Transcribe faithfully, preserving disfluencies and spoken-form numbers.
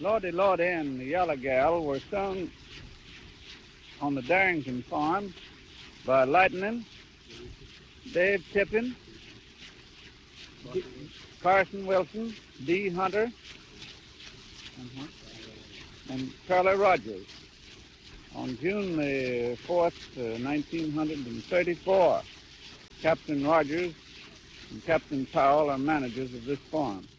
Lordy Lordy and the Yellow Gal were sung on the Darrington farm by Lightning, Dave Tippin, D- Carson Wilson, Dee Hunter, uh-huh, and Curly Rogers on June the fourth, uh, nineteen thirty-four. Captain Rogers and Captain Powell are managers of this farm.